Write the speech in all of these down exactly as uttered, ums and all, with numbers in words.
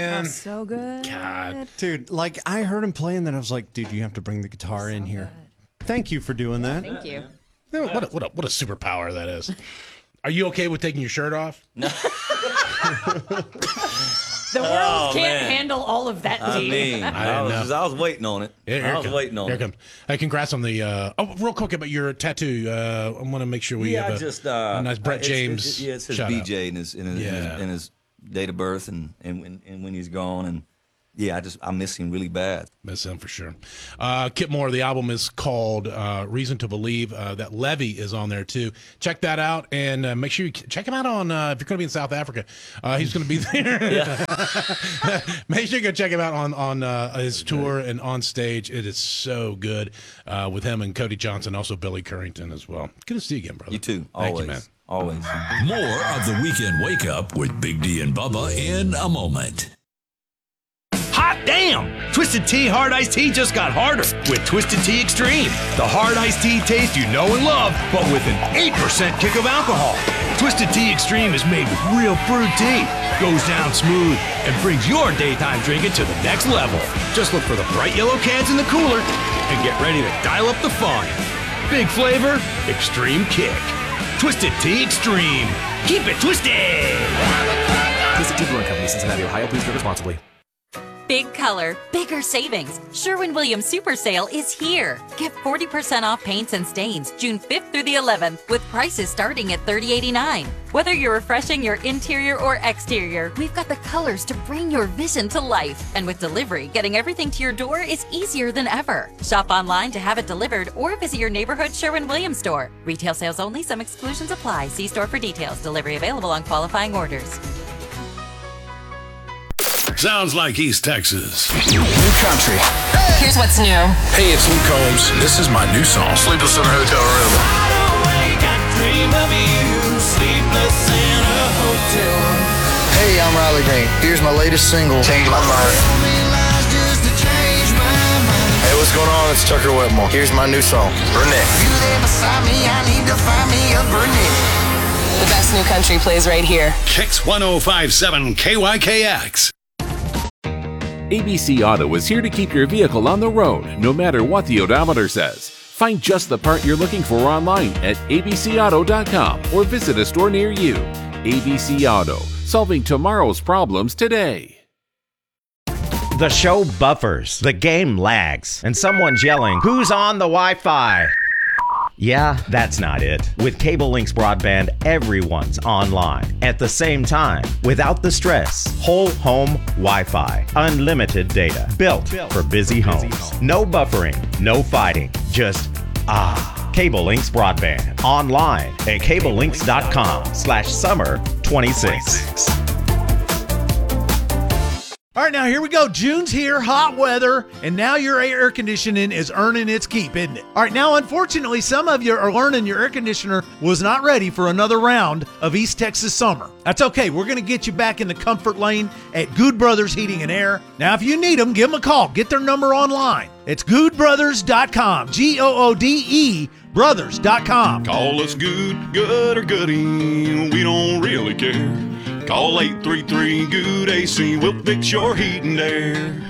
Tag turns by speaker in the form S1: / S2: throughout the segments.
S1: Oh, so good.
S2: God.
S3: Dude, like I heard him play and then I was like, dude, you have to bring the guitar in here. Thank you for doing that.
S1: Thank you.
S2: What a, what a, what a superpower that is. Are you okay with taking your shirt off?
S4: No.
S1: The world
S4: Oh,
S1: can't
S4: man.
S1: handle all of that.
S4: I
S1: Dave.
S4: mean, I,
S2: I
S4: was,
S2: know.
S4: I was waiting on it.
S2: Here, here
S4: I was
S2: comes.
S4: waiting on
S2: Here
S4: it.
S2: comes. Hey, congrats on the. Uh, oh, real quick about your tattoo. Uh, I want to make sure we
S4: yeah,
S2: have
S4: I
S2: a,
S4: just uh,
S2: a nice Brett
S4: it's-
S2: James.
S4: It's, yeah, it says
S2: shout
S4: B
S2: out.
S4: J in his in his, in
S2: Yeah.
S4: his in his date of birth and and when and when he's gone, and yeah, I just I miss him really bad.
S2: Miss him for sure. Uh, Kip Moore, the album is called uh, Reason to Believe. Uh, that Levy is on there too. Check that out and uh, make sure you check him out on, uh, if you're going to be in South Africa, uh, he's going to be there. Make sure you go check him out on, on uh, his tour and on stage. It is so good uh, with him and Cody Johnson, also Billy Currington as well. Good to see you again, brother.
S4: You too.
S2: Thank
S4: Always.
S2: you, man.
S4: Always.
S5: More of the Weekend Wake Up with Big D and Bubba in a moment.
S6: Hot damn! Twisted Tea Hard Iced Tea just got harder with Twisted Tea Extreme. The hard iced tea taste you know and love, but with an eight percent kick of alcohol. Twisted Tea Extreme is made with real brewed tea, goes down smooth, and brings your daytime drinking to the next level. Just look for the bright yellow cans in the cooler and get ready to dial up the fun. Big flavor, extreme kick. Twisted Tea Extreme. Keep it twisted!
S7: Twisted Tea Brewing Company, Cincinnati, Ohio. Please drink responsibly.
S8: Big color, bigger savings. Sherwin-Williams Super Sale is here. Get forty percent off paints and stains June fifth through the eleventh with prices starting at thirty eighty-nine. Whether you're refreshing your interior or exterior, we've got the colors to bring your vision to life. And with delivery, getting everything to your door is easier than ever. Shop online to have it delivered or visit your neighborhood Sherwin-Williams store. Retail sales only, some exclusions apply. See store for details. Delivery available on qualifying orders.
S5: Sounds like East Texas.
S7: New country.
S8: Here's what's new.
S5: Hey, it's Luke Combs. This is my new song, Sleepless in a Hotel Room.
S9: Hey, I'm Riley Green. Here's my latest single, Change My Mind. Hey, what's going on? It's Tucker Wetmore. Here's my new song, Burnett.
S8: The best new country plays right here.
S5: Kicks one oh five point seven K Y K X.
S10: A B C Auto is here to keep your vehicle on the road, no matter what the odometer says. Find just the part you're looking for online at a b c auto dot com or visit a store near you. A B C Auto, solving tomorrow's problems today.
S11: The show buffers, the game lags, and someone's yelling, "Who's on the Wi-Fi?" Yeah, that's not it. With Cable Links Broadband, everyone's online at the same time, without the stress. Whole home Wi-Fi, unlimited data, built for busy homes. No buffering, no fighting, just ah. Cable Links Broadband, online at cable links dot com slash summer twenty-six.
S12: All right, now here we go. June's here, hot weather, and now your air conditioning is earning its keep, isn't it? All right, now unfortunately, some of you are learning your air conditioner was not ready for another round of East Texas summer. That's okay. We're going to get you back in the comfort lane at Good Brothers Heating and Air. Now, if you need them, give them a call. Get their number online. It's good brothers dot com, G O O D E brothers dot com.
S13: Call us good, good or goody, we don't really care. Call eight three three, good A C, we'll fix your heat and air.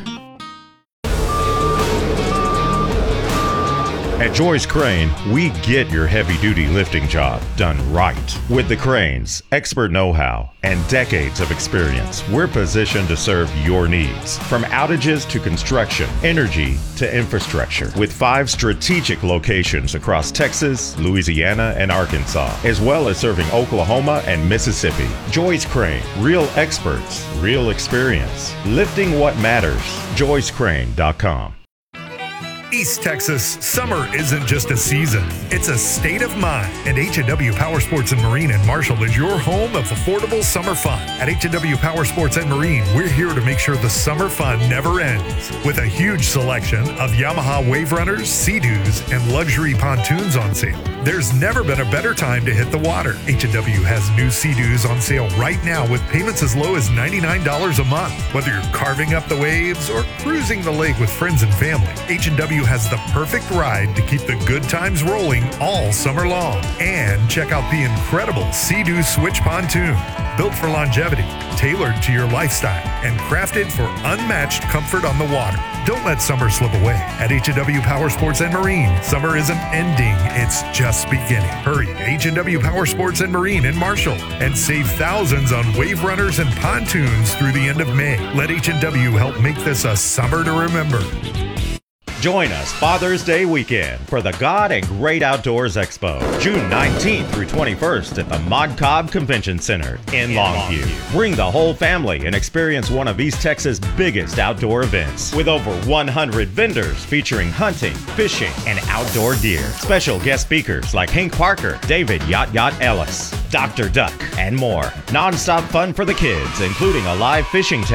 S11: At Joyce Crane, we get your heavy-duty lifting job done right. With the cranes, expert know-how, and decades of experience, we're positioned to serve your needs. From outages to construction, energy to infrastructure, with five strategic locations across Texas, Louisiana, and Arkansas, as well as serving Oklahoma and Mississippi. Joyce Crane, real experts, real experience. Lifting what matters. joyce crane dot com.
S14: East Texas, summer isn't just a season, it's a state of mind. And H and W Power Sports and Marine in Marshall is your home of affordable summer fun. At H and W Power Sports and Marine, we're here to make sure the summer fun never ends. With a huge selection of Yamaha Wave Runners, Sea-Doos, and luxury pontoons on sale. There's never been a better time to hit the water. H and W has new Sea-Doos on sale right now with payments as low as ninety-nine dollars a month. Whether you're carving up the waves or cruising the lake with friends and family, H and W W has the perfect ride to keep the good times rolling all summer long. And check out the incredible Sea-Doo Switch Pontoon. Built for longevity, tailored to your lifestyle, and crafted for unmatched comfort on the water. Don't let summer slip away. At H and W Power Sports and Marine, summer isn't ending, it's just beginning. Hurry to H and W Power Sports and Marine in Marshall and save thousands on wave runners and pontoons through the end of May. Let H and W help make this a summer to remember.
S11: Join us Father's Day weekend for the God and Great Outdoors Expo, June nineteenth through twenty-first at the Mod Cobb Convention Center in Longview. Bring the whole family and experience one of East Texas' biggest outdoor events with over one hundred vendors featuring hunting, fishing, and outdoor gear. Special guest speakers like Hank Parker, David Yacht Yacht Ellis, Doctor Duck, and more. Non-stop fun for the kids, including a live fishing